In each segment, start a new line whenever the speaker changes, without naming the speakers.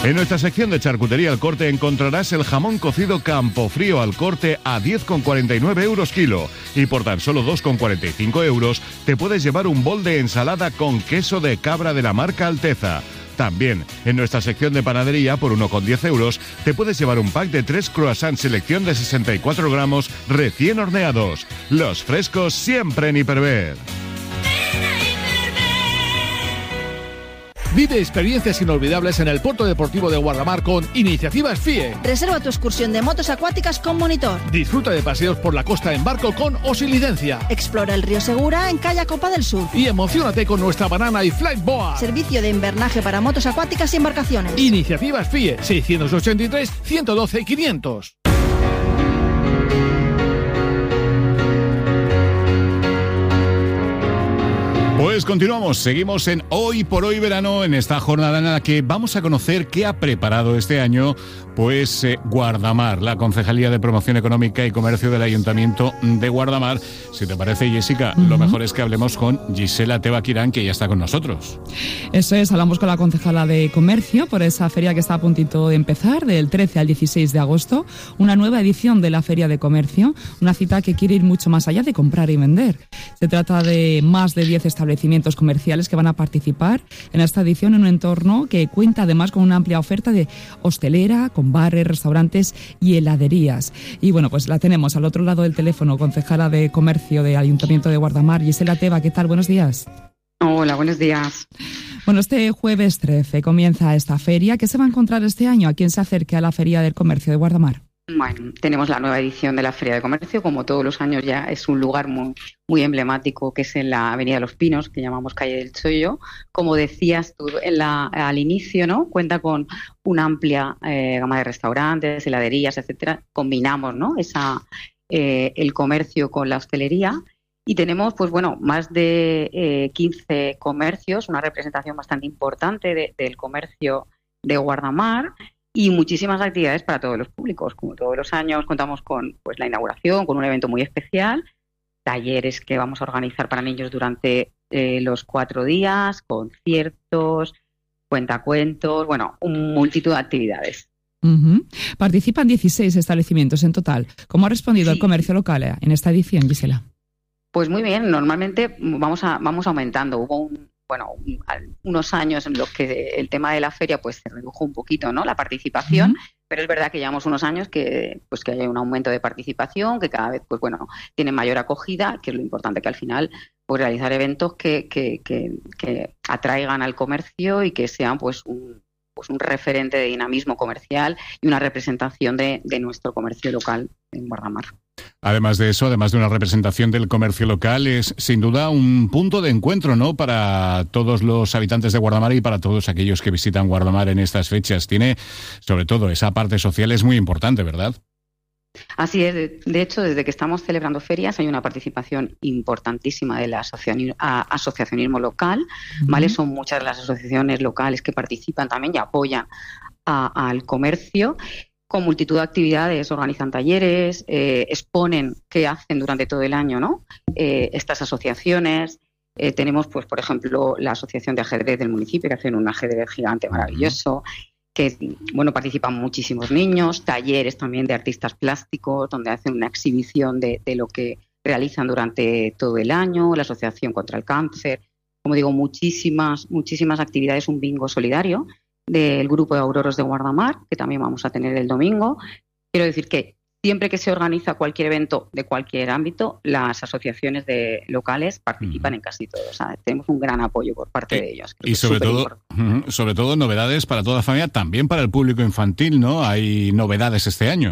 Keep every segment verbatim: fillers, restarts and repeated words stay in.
En nuestra sección de charcutería al corte encontrarás el jamón cocido Campofrío al corte a diez con cuarenta y nueve euros kilo. Y por tan solo dos con cuarenta y cinco euros te puedes llevar un bol de ensalada con queso de cabra de la marca Alteza. También, en nuestra sección de panadería, por uno con diez euros, te puedes llevar un pack de tres croissants selección de sesenta y cuatro gramos recién horneados. Los frescos siempre en Hiperver.
Vive experiencias inolvidables en el Puerto Deportivo de Guardamar con Iniciativas F I E.
Reserva tu excursión de motos acuáticas con monitor.
Disfruta de paseos por la costa en barco con o sin licencia.
Explora el río Segura en Calla Copa del Sur.
Y emociónate con nuestra banana y flight boa.
Servicio de invernaje para motos acuáticas y embarcaciones.
Iniciativas F I E seiscientos ochenta y tres, ciento doce, quinientos.
Pues continuamos, seguimos en Hoy por Hoy Verano, en esta jornada en la que vamos a conocer qué ha preparado este año pues eh, Guardamar, la Concejalía de Promoción Económica y Comercio del Ayuntamiento de Guardamar. Si te parece, Jessica, uh-huh. lo mejor es que hablemos con Gisela Tebaquirán, que ya está con nosotros.
Eso es, hablamos con la concejala de Comercio por esa feria que está a puntito de empezar, del trece al dieciséis de agosto, una nueva edición de la Feria de Comercio, una cita que quiere ir mucho más allá de comprar y vender. Se trata de más de diez establecimientos comerciales que van a participar en esta edición en un entorno que cuenta además con una amplia oferta de hostelera, con bares, restaurantes y heladerías. Y bueno, pues la tenemos al otro lado del teléfono, concejala de Comercio del Ayuntamiento de Guardamar, Gisela Teba. ¿Qué tal? Buenos días.
Hola, buenos días.
Bueno, este jueves trece comienza esta feria. ¿Qué se va a encontrar este año a quien se acerque a la Feria del Comercio de Guardamar?
Bueno, tenemos la nueva edición de la Feria de Comercio, como todos los años ya es un lugar muy, muy emblemático que es en la Avenida de los Pinos, que llamamos Calle del Chollo. Como decías tú en la, al inicio, ¿no? Cuenta con una amplia eh, gama de restaurantes, heladerías, etcétera. Combinamos, ¿no? Esa, eh, el comercio con la hostelería. Y tenemos, pues bueno, más de eh, quince comercios, una representación bastante importante de, del comercio de Guardamar. Y muchísimas actividades para todos los públicos. Como todos los años contamos con pues la inauguración, con un evento muy especial, talleres que vamos a organizar para niños durante eh, los cuatro días, conciertos, cuentacuentos, bueno, un multitud de actividades.
Uh-huh. Participan dieciséis establecimientos en total. ¿Cómo ha respondido sí. el comercio local en esta edición, Gisela?
Pues muy bien, normalmente vamos a, vamos aumentando. Hubo un bueno, unos años en los que el tema de la feria pues se redujo un poquito, ¿no? La participación, uh-huh. pero es verdad que llevamos unos años que pues que hay un aumento de participación, que cada vez pues bueno tienen mayor acogida, que es lo importante, que al final pues realizar eventos que, que, que, que atraigan al comercio y que sean pues un pues un referente de dinamismo comercial y una representación de, de nuestro comercio local en Guardamar.
Además de eso, además de una representación del comercio local, es sin duda un punto de encuentro, ¿no?, para todos los habitantes de Guardamar y para todos aquellos que visitan Guardamar en estas fechas. Tiene, sobre todo, esa parte social es muy importante, ¿verdad?
Así es. De hecho, desde que estamos celebrando ferias hay una participación importantísima del asociacionismo local, uh-huh. ¿vale? Son muchas las asociaciones locales que participan también y apoyan a, al comercio. Con multitud de actividades, organizan talleres, eh, exponen qué hacen durante todo el año, ¿no? Eh, estas asociaciones. Eh, tenemos, pues, por ejemplo, la Asociación de Ajedrez del municipio, que hacen un ajedrez gigante maravilloso, que, bueno, participan muchísimos niños, talleres también de artistas plásticos, donde hacen una exhibición de, de lo que realizan durante todo el año, la Asociación contra el Cáncer, como digo, muchísimas, muchísimas actividades, un bingo solidario del grupo de Auroros de Guardamar, que también vamos a tener el domingo. Quiero decir que siempre que se organiza cualquier evento de cualquier ámbito, las asociaciones de locales participan uh-huh. en casi todo. O sea, tenemos un gran apoyo por parte
y,
de ellos.
Y sobre todo, uh, sobre todo novedades para toda la familia, también para el público infantil, ¿no? Hay novedades este año.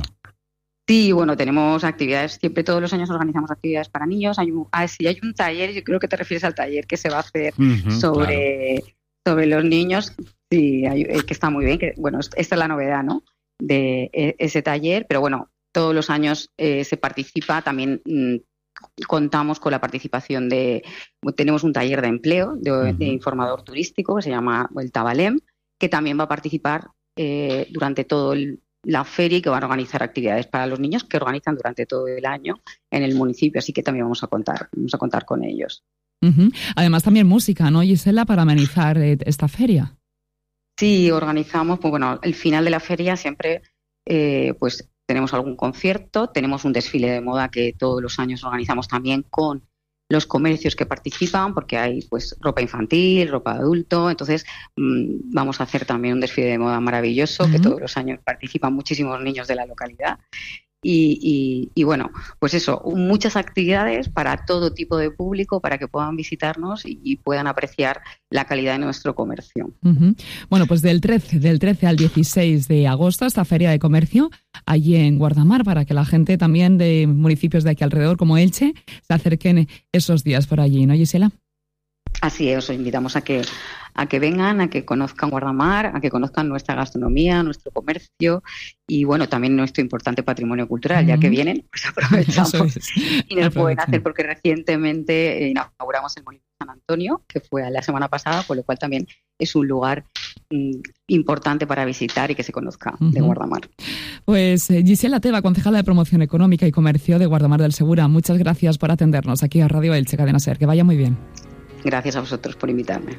Sí, bueno, tenemos actividades, siempre todos los años organizamos actividades para niños. Hay un, ah, sí, hay un taller, yo creo que te refieres al taller que se va a hacer uh-huh, sobre, claro. sobre los niños. Sí, hay, que está muy bien, que bueno, esta es la novedad, ¿no?, de ese taller, pero bueno, todos los años eh, se participa, también mmm, contamos con la participación de, tenemos un taller de empleo, de, uh-huh. de informador turístico, que se llama el Tabalem, que también va a participar eh, durante todo el, la feria y que van a organizar actividades para los niños que organizan durante todo el año en el municipio, así que también vamos a contar, vamos a contar con ellos.
Uh-huh. Además también música, ¿no, Gisela, para amenizar eh, esta feria?
Sí, organizamos, pues bueno, el final de la feria siempre eh, pues tenemos algún concierto, tenemos un desfile de moda que todos los años organizamos también con los comercios que participan, porque hay pues ropa infantil, ropa de adulto, entonces mmm, vamos a hacer también un desfile de moda maravilloso, uh-huh. que todos los años participan muchísimos niños de la localidad. Y, y, y bueno, pues eso, muchas actividades para todo tipo de público, para que puedan visitarnos y, y puedan apreciar la calidad de nuestro comercio.
Uh-huh. Bueno, pues del trece, del trece al dieciséis de agosto, esta feria de comercio allí en Guardamar, para que la gente también de municipios de aquí alrededor, como Elche, se acerquen esos días por allí, ¿no, Gisela?
Así es, os invitamos a que, a que vengan, a que conozcan Guardamar, a que conozcan nuestra gastronomía, nuestro comercio y, bueno, también nuestro importante patrimonio cultural. Mm. Ya que vienen, pues aprovechamos es. y nos pueden hacer, porque recientemente inauguramos el Molino de San Antonio, que fue la semana pasada, por lo cual también es un lugar mm, importante para visitar y que se conozca uh-huh. de Guardamar.
Pues eh, Gisela Teba, concejala de Promoción Económica y Comercio de Guardamar del Segura, muchas gracias por atendernos aquí a Radio Elche Cadena Ser. Que vaya muy bien.
Gracias a vosotros por invitarme.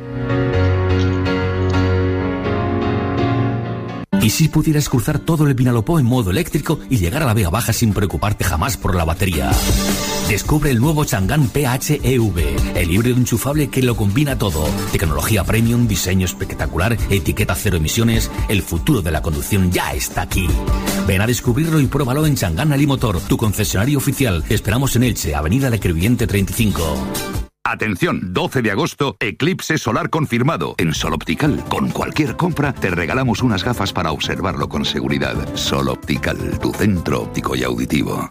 ¿Y si pudieras cruzar todo el Vinalopó en modo eléctrico y llegar a la Vega Baja sin preocuparte jamás por la batería? Descubre el nuevo Chang'an P H E V, el híbrido enchufable que lo combina todo. Tecnología premium, diseño espectacular, etiqueta cero emisiones. El futuro de la conducción ya está aquí. Ven a descubrirlo y pruébalo en Chang'an Alimotor, tu concesionario oficial. Te esperamos en Elche, Avenida La Crevillente treinta y cinco.
Atención, doce de agosto, eclipse solar confirmado. En Sol Optical, con cualquier compra, te regalamos unas gafas para observarlo con seguridad. Sol Optical, tu centro óptico y auditivo.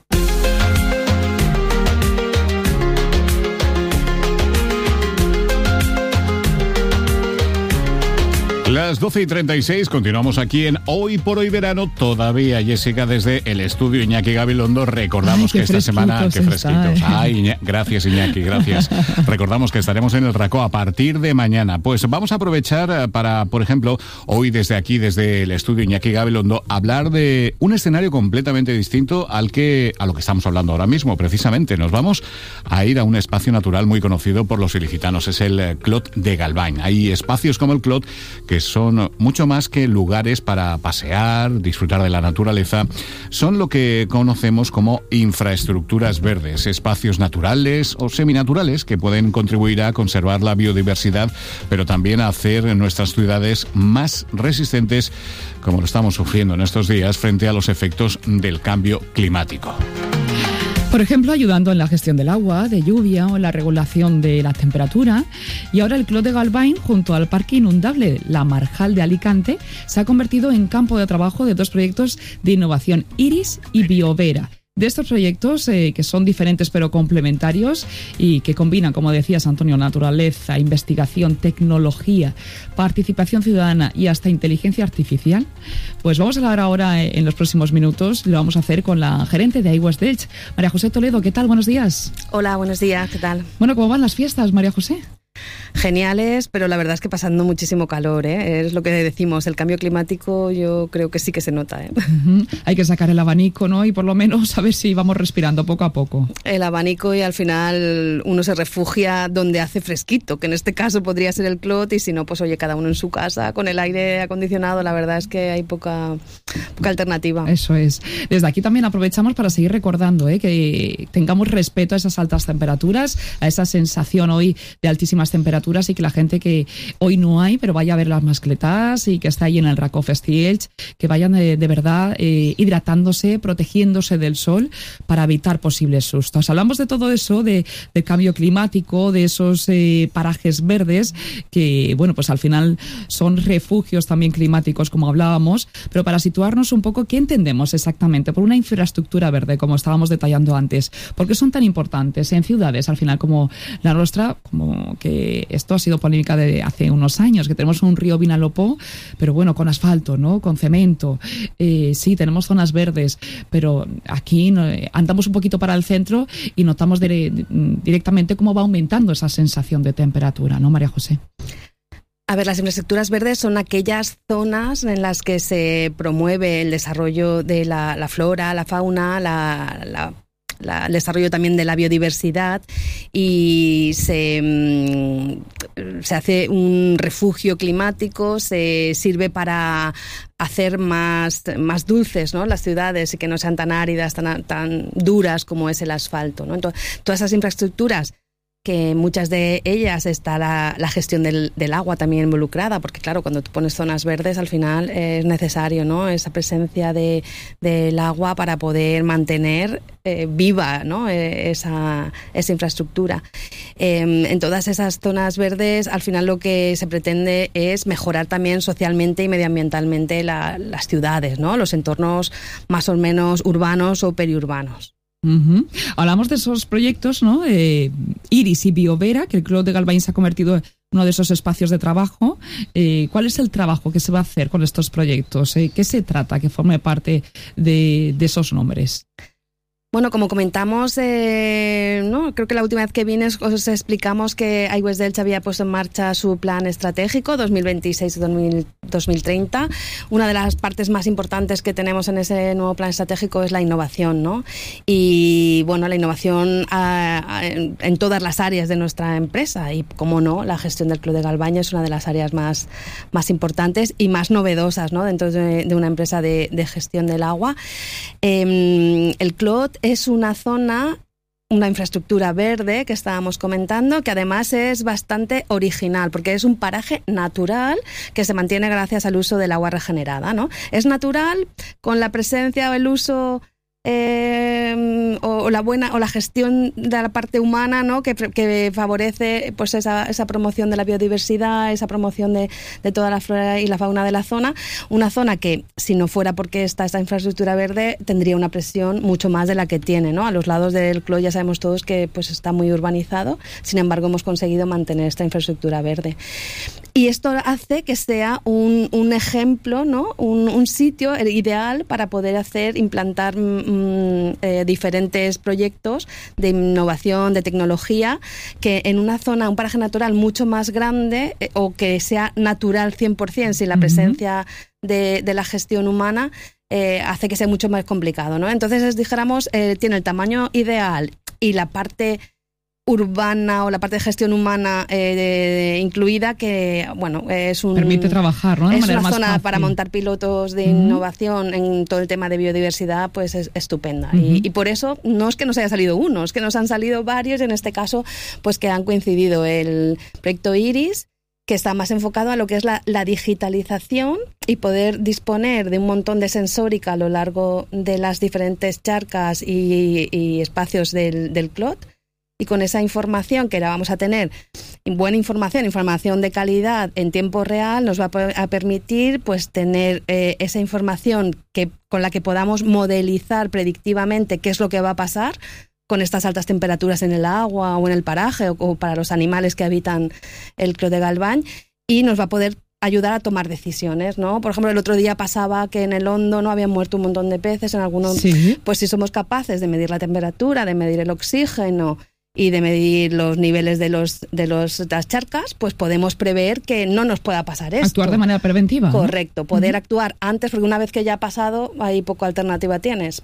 Las doce y treinta y seis, continuamos aquí en Hoy por Hoy Verano. Todavía, Jessica, desde el estudio Iñaki Gabilondo. Recordamos
Ay,
que esta semana... ¡Qué fresquitos!
Está, ¿eh?
Ay, Iña... Gracias, Iñaki, gracias. Recordamos que estaremos en el Racó a partir de mañana. Pues vamos a aprovechar para, por ejemplo, hoy desde aquí, desde el estudio Iñaki Gabilondo, hablar de un escenario completamente distinto al que a lo que estamos hablando ahora mismo, precisamente. Nos vamos a ir a un espacio natural muy conocido por los ilicitanos. Es el Clot de Galván. Hay espacios como el Clot que son mucho más que lugares para pasear, disfrutar de la naturaleza. Son lo que conocemos como infraestructuras verdes, espacios naturales o seminaturales que pueden contribuir a conservar la biodiversidad, pero también a hacer nuestras ciudades más resistentes, como lo estamos sufriendo en estos días, frente a los efectos del cambio climático.
Por ejemplo, ayudando en la gestión del agua, de lluvia o en la regulación de la temperatura. Y ahora el Clot de Galván, junto al Parque Inundable La Marjal de Alicante, se ha convertido en campo de trabajo de dos proyectos de innovación, Iris y Biovera. De estos proyectos eh, que son diferentes pero complementarios y que combinan, como decías, Antonio, naturaleza, investigación, tecnología, participación ciudadana y hasta inteligencia artificial, pues vamos a hablar ahora eh, en los próximos minutos. Lo vamos a hacer con la gerente de Aigües de Elche, María José Toledo. ¿Qué tal? Buenos días.
Hola, buenos días. ¿Qué tal?
Bueno, ¿cómo van las fiestas, María José?
Geniales, pero la verdad es que pasando muchísimo calor, ¿eh? Es lo que decimos, el cambio climático yo creo que sí que se nota, ¿eh?
Uh-huh. Hay que sacar el abanico, ¿no? Y por lo menos a ver si vamos respirando poco a poco.
El abanico, y al final uno se refugia donde hace fresquito, que en este caso podría ser el Clot, y si no, pues oye, cada uno en su casa, con el aire acondicionado. La verdad es que hay poca, poca alternativa.
Eso es. Desde aquí también aprovechamos para seguir recordando, ¿eh? Que tengamos respeto a esas altas temperaturas, a esa sensación hoy de altísimas temperaturas, y que la gente que hoy no hay, pero vaya a ver las mascletas y que está ahí en el Racó Festi Elche, que vayan de, de verdad eh, hidratándose, protegiéndose del sol para evitar posibles sustos. Hablamos de todo eso, de, de cambio climático, de esos eh, parajes verdes que, bueno, pues al final son refugios también climáticos, como hablábamos, pero para situarnos un poco, ¿qué entendemos exactamente por una infraestructura verde, como estábamos detallando antes? ¿Por qué son tan importantes en ciudades, al final, como la nuestra, como que esto ha sido polémica de hace unos años, que tenemos un río Vinalopó, pero bueno, con asfalto, ¿no? Con cemento. Eh, sí, tenemos zonas verdes, pero aquí no, andamos un poquito para el centro y notamos de, directamente cómo va aumentando esa sensación de temperatura, ¿no, María José?
A ver, las infraestructuras verdes son aquellas zonas en las que se promueve el desarrollo de la, la flora, la fauna, la, la la, el desarrollo también de la biodiversidad y se, se hace un refugio climático, se sirve para hacer más, más dulces, ¿no?, las ciudades y que no sean tan áridas, tan, tan duras como es el asfalto, ¿no? Entonces, todas esas infraestructuras, que muchas de ellas está la, la gestión del, del agua también involucrada, porque claro, cuando tú pones zonas verdes al final es necesario, ¿no?, esa presencia de, del agua para poder mantener eh, viva, ¿no?, eh, esa, esa infraestructura. Eh, en todas esas zonas verdes al final lo que se pretende es mejorar también socialmente y medioambientalmente la, las ciudades, ¿no?, los entornos más o menos urbanos o periurbanos.
Uh-huh. Hablamos de esos proyectos, ¿no? Eh, Iris y Biovera, que el Clot de Galvany se ha convertido en uno de esos espacios de trabajo. Eh, ¿Cuál es el trabajo que se va a hacer con estos proyectos? Eh, ¿Qué se trata que forme parte de, de esos nombres?
Bueno, como comentamos, eh, ¿no? creo que la última vez que vine os explicamos que Aigües d'Elx había puesto en marcha su plan estratégico dos mil veintiséis a dos mil treinta. Una de las partes más importantes que tenemos en ese nuevo plan estratégico es la innovación, ¿no? Y bueno, la innovación a, a, en, en todas las áreas de nuestra empresa y, como no, la gestión del Clot de Galvany es una de las áreas más, más importantes y más novedosas, ¿no?, dentro de, de una empresa de, de gestión del agua. Eh, el Clot es una zona, una infraestructura verde que estábamos comentando, que además es bastante original, porque es un paraje natural que se mantiene gracias al uso del agua regenerada, ¿no? Es natural con la presencia o el uso eh, o, o la buena o la gestión de la parte humana, ¿no?, que, que favorece pues esa, esa promoción de la biodiversidad, esa promoción de, de toda la flora y la fauna de la zona. Una zona que, si no fuera porque está esta infraestructura verde, tendría una presión mucho más de la que tiene, ¿no? A los lados del Clot ya sabemos todos que pues está muy urbanizado, sin embargo hemos conseguido mantener esta infraestructura verde. Y esto hace que sea un, un ejemplo, ¿no?, un, un sitio ideal para poder hacer, implantar mm, eh, diferentes proyectos de innovación, de tecnología, que en una zona, un paraje natural mucho más grande eh, o que sea natural cien por ciento sin la presencia uh-huh. de, de la gestión humana, eh, hace que sea mucho más complicado, ¿no? Entonces, es, dijéramos, eh, tiene el tamaño ideal y la parte urbana o la parte de gestión humana eh, de, de, incluida, que bueno, es un
permite trabajar, ¿no?, de
es
manera
una
más
zona
fácil
para montar pilotos de uh-huh. innovación en todo el tema de biodiversidad, pues es estupenda. Uh-huh. y, y por eso no es que nos haya salido uno, es que nos han salido varios, en este caso pues que han coincidido. El proyecto Iris, que está más enfocado a lo que es la, la digitalización y poder disponer de un montón de sensórica a lo largo de las diferentes charcas y, y espacios del, del Clot. Y con esa información que la vamos a tener, buena información, información de calidad en tiempo real, nos va a, a permitir pues tener eh, esa información que, con la que podamos modelizar predictivamente qué es lo que va a pasar con estas altas temperaturas en el agua o en el paraje o, o para los animales que habitan el Clot de Galvany, y nos va a poder ayudar a tomar decisiones, ¿no? Por ejemplo, el otro día pasaba que en el Hondo no habían muerto un montón de peces, en algunos, ¿sí? Pues si somos capaces de medir la temperatura, de medir el oxígeno y de medir los niveles de los de los de las charcas, pues podemos prever que no nos pueda pasar esto.
Actuar de manera preventiva.
Correcto, ¿no? Poder uh-huh. actuar antes, porque una vez que ya ha pasado, ahí poco alternativa tienes.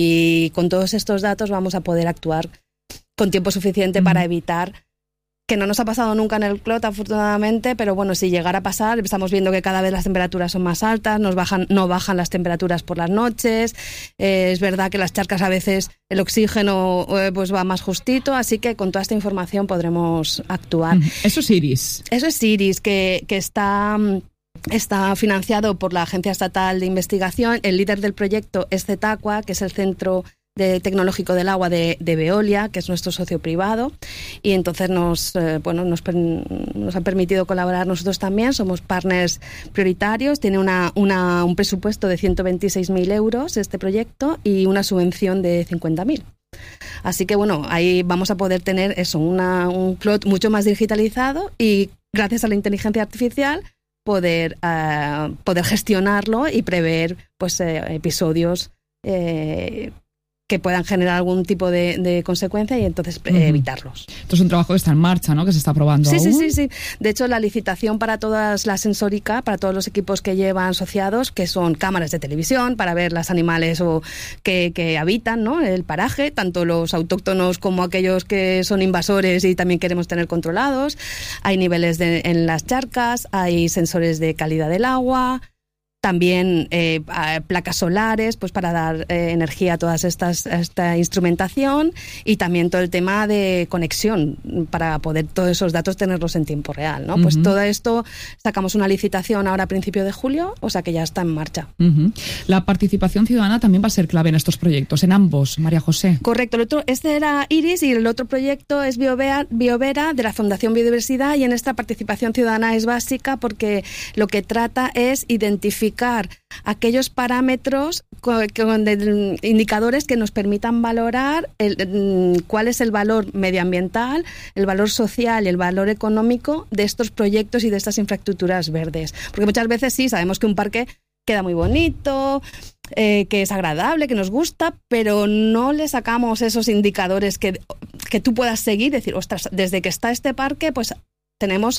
Y con todos estos datos vamos a poder actuar con tiempo suficiente uh-huh. para evitar, que no nos ha pasado nunca en el Clot, afortunadamente, pero bueno, si llegara a pasar, estamos viendo que cada vez las temperaturas son más altas, nos bajan, no bajan las temperaturas por las noches, eh, es verdad que las charcas a veces el oxígeno eh, pues va más justito, así que con toda esta información podremos actuar.
Eso es Iris.
Eso es Iris, que, que está... Está financiado por la Agencia Estatal de Investigación. El líder del proyecto es CETACUA, que es el Centro de Tecnológico del Agua de, de Veolia, que es nuestro socio privado, y entonces nos, eh, bueno, nos, nos ha permitido colaborar nosotros también, somos partners prioritarios, tiene una, una, un presupuesto de ciento veintiséis mil euros este proyecto y una subvención de cincuenta mil. Así que bueno, ahí vamos a poder tener eso, una, un Clot mucho más digitalizado y gracias a la inteligencia artificial poder, uh, poder gestionarlo y prever pues eh, episodios eh, que puedan generar algún tipo de, de consecuencia y entonces uh-huh. eh, evitarlos.
Esto es un trabajo que está en marcha, ¿no? Que se está probando
sí,
aún.
Sí, sí, sí. De hecho, la licitación para todas la sensórica, para todos los equipos que llevan asociados, que son cámaras de televisión para ver los animales o que, que habitan, ¿no? El paraje, tanto los autóctonos como aquellos que son invasores y también queremos tener controlados. Hay niveles de, en las charcas, hay sensores de calidad del agua. También eh, placas solares, pues para dar eh, energía a todas estas esta instrumentación, y también todo el tema de conexión para poder todos esos datos tenerlos en tiempo real, ¿no? Uh-huh. Pues todo esto sacamos una licitación ahora a principio de julio, o sea que ya está en marcha.
Uh-huh. La participación ciudadana también va a ser clave en estos proyectos, en ambos, María José.
Correcto, el otro, este era Iris y el otro proyecto es Biovera, Biovera de la Fundación Biodiversidad, y en esta participación ciudadana es básica porque lo que trata es identificar aquellos parámetros, indicadores que nos permitan valorar el, cuál es el valor medioambiental, el valor social y el valor económico de estos proyectos y de estas infraestructuras verdes. Porque muchas veces sí, sabemos que un parque queda muy bonito, eh, que es agradable, que nos gusta, pero no le sacamos esos indicadores que, que tú puedas seguir, decir, ostras, desde que está este parque, pues tenemos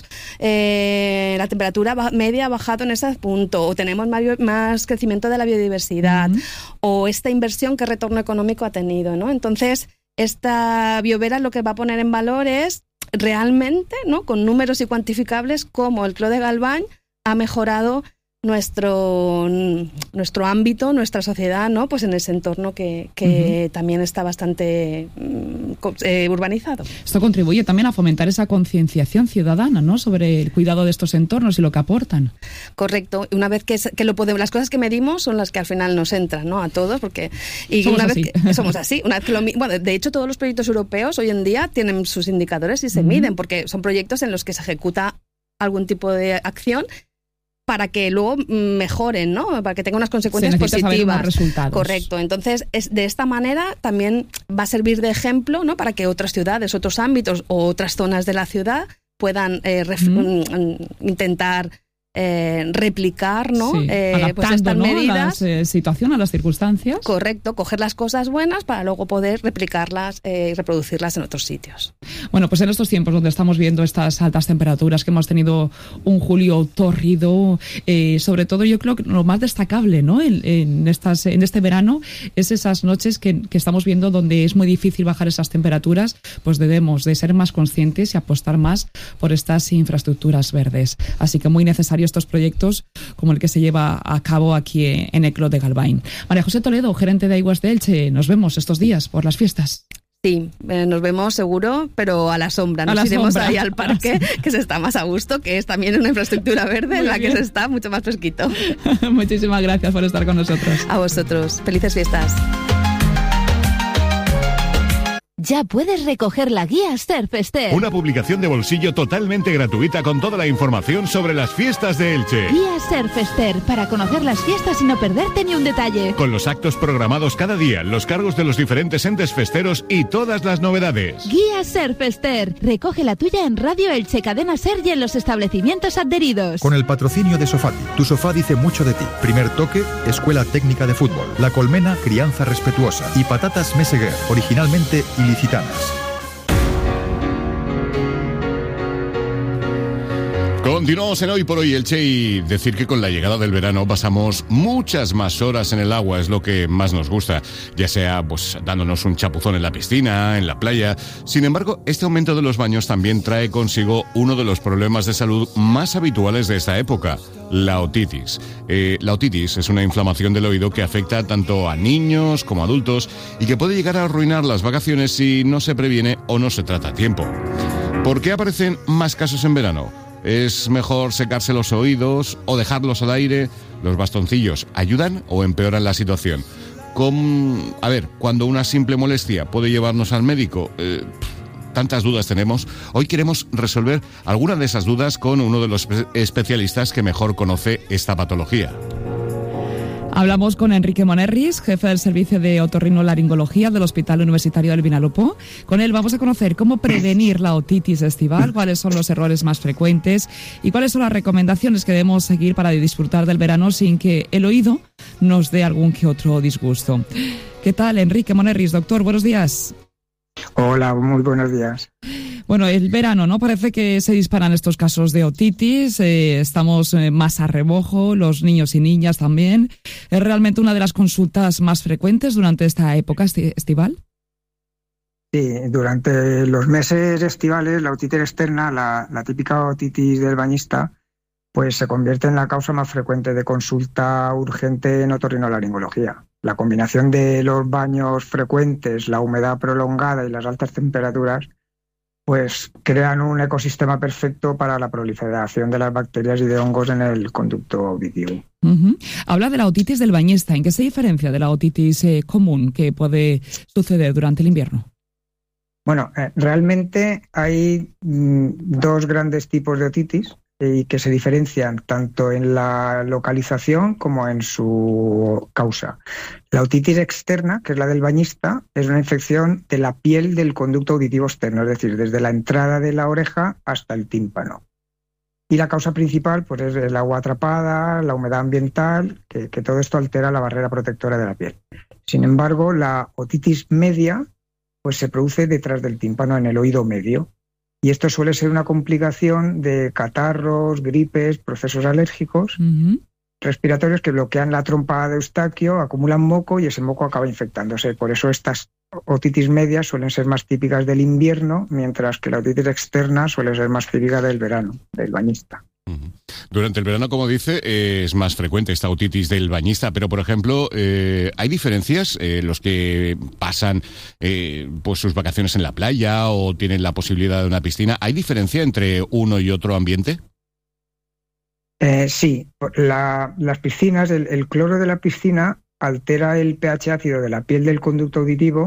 eh, la temperatura media ha bajado en ese punto, o tenemos más, más crecimiento de la biodiversidad, uh-huh. o esta inversión, qué retorno económico ha tenido, ¿no? Entonces, esta Biovera lo que va a poner en valor es realmente, ¿no? Con números y cuantificables, cómo el Clos de Galvany ha mejorado nuestro nuestro ámbito, nuestra sociedad, ¿no? Pues en ese entorno que, que uh-huh. también está bastante eh, urbanizado.
Esto contribuye también a fomentar esa concienciación ciudadana, ¿no? Sobre el cuidado de estos entornos y lo que aportan.
Correcto. Una vez que, es, que lo podemos, las cosas que medimos son las que al final nos entran, ¿no? A todos, porque y
somos
una
así.
vez que, somos así. Una vez que lo, bueno, de hecho, todos los proyectos europeos hoy en día tienen sus indicadores y se uh-huh. miden, porque son proyectos en los que se ejecuta algún tipo de acción para que luego mejoren, ¿no? Para que tengan unas consecuencias
se necesita
positivas.
Saber unos resultados.
Correcto. Entonces, es, de esta manera también va a servir de ejemplo, ¿no? Para que otras ciudades, otros ámbitos o otras zonas de la ciudad puedan eh, ref- mm. intentar eh, replicar, ¿no?
Sí.
Eh,
Adaptando,
pues estas
¿no?
medidas.
A la eh, situación, a las circunstancias.
Correcto, coger las cosas buenas para luego poder replicarlas eh, y reproducirlas en otros sitios.
Bueno, pues en estos tiempos donde estamos viendo estas altas temperaturas, que hemos tenido un julio tórrido, eh, sobre todo yo creo que lo más destacable, ¿no? En, en, estas, en este verano es esas noches que, que estamos viendo donde es muy difícil bajar esas temperaturas, pues debemos de ser más conscientes y apostar más por estas infraestructuras verdes. Así que muy necesario estos proyectos como el que se lleva a cabo aquí en el Clos de Galvany. María José Toledo, gerente de Aigües de Elche, nos vemos estos días por las fiestas.
Sí, eh, nos vemos seguro, pero a la sombra. Nos a iremos sombra. Ahí al parque, que se está más a gusto, que es también una infraestructura verde Muy en la bien. Que se está mucho más fresquito.
Muchísimas gracias por estar con nosotros.
A vosotros. Felices fiestas.
Ya puedes recoger la guía Surfester.
Una publicación de bolsillo totalmente gratuita con toda la información sobre las fiestas de Elche.
Guía Surfester, para conocer las fiestas y no perderte ni un detalle.
Con los actos programados cada día, los cargos de los diferentes entes festeros y todas las novedades.
Guía Surfester. Recoge la tuya en Radio Elche, Cadena Ser y en los establecimientos adheridos.
Con el patrocinio de Sofati. Tu sofá dice mucho de ti. Primer toque, Escuela Técnica de Fútbol. La Colmena, Crianza Respetuosa. Y Patatas Meseguer, originalmente ilicitanas.
Continuamos en Hoy por Hoy Elche y decir que con la llegada del verano pasamos muchas más horas en el agua, es lo que más nos gusta, ya sea pues dándonos un chapuzón en la piscina, en la playa. Sin embargo, este aumento de los baños también trae consigo uno de los problemas de salud más habituales de esta época, la otitis. Eh, la otitis es una inflamación del oído que afecta tanto a niños como a adultos y que puede llegar a arruinar las vacaciones si no se previene o no se trata a tiempo. ¿Por qué aparecen más casos en verano? ¿Es mejor secarse los oídos o dejarlos al aire? ¿Los bastoncillos ayudan o empeoran la situación? Con... A ver, cuando una simple molestia puede llevarnos al médico... Eh, tantas dudas tenemos. Hoy queremos resolver algunas de esas dudas con uno de los especialistas que mejor conoce esta patología.
Hablamos con Enrique Monerris, jefe del Servicio de Otorrinolaringología del Hospital Universitario del Vinalopó. Con él vamos a conocer cómo prevenir la otitis estival, cuáles son los errores más frecuentes y cuáles son las recomendaciones que debemos seguir para disfrutar del verano sin que el oído nos dé algún que otro disgusto. ¿Qué tal, Enrique Monerris? Doctor, buenos días.
Hola, muy buenos días.
Bueno, el verano, ¿no? Parece que se disparan estos casos de otitis, eh, estamos eh, más a rebojo, los niños y niñas también. ¿Es realmente una de las consultas más frecuentes durante esta época esti- estival?
Sí, durante los meses estivales la otitis externa, la, la típica otitis del bañista, pues se convierte en la causa más frecuente de consulta urgente en otorrinolaringología. La combinación de los baños frecuentes, la humedad prolongada y las altas temperaturas pues crean un ecosistema perfecto para la proliferación de las bacterias y de hongos en el conducto auditivo.
Uh-huh. Habla de la otitis del bañista. ¿En qué se diferencia de la otitis eh, común que puede suceder durante el invierno?
Bueno, eh, realmente hay mm, dos grandes tipos de otitis y que se diferencian tanto en la localización como en su causa. La otitis externa, que es la del bañista, es una infección de la piel del conducto auditivo externo, es decir, desde la entrada de la oreja hasta el tímpano. Y la causa principal pues, es el agua atrapada, la humedad ambiental, que, que todo esto altera la barrera protectora de la piel. Sin embargo, la otitis media pues, se produce detrás del tímpano, en el oído medio. Y esto suele ser una complicación de catarros, gripes, procesos alérgicos, uh-huh. respiratorios que bloquean la trompa de Eustaquio, acumulan moco y ese moco acaba infectándose. Por eso estas otitis medias suelen ser más típicas del invierno, mientras que la otitis externa suele ser más típica del verano, del bañista.
Uh-huh. Durante el verano, como dice, eh, es más frecuente esta otitis del bañista, pero por ejemplo, eh, ¿hay diferencias eh, los que pasan eh, pues sus vacaciones en la playa o tienen la posibilidad de una piscina? ¿Hay diferencia entre uno y otro ambiente?
Eh, sí, la, las piscinas, el, el cloro de la piscina altera el pH ácido de la piel del conducto auditivo